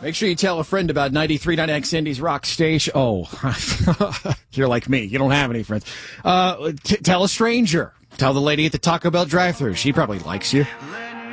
Make sure you tell a friend about 93.9 Cindy's Rock Station. Oh, you're like me. You don't have any friends. Tell a stranger. Tell the lady at the Taco Bell drive-thru. She probably likes you.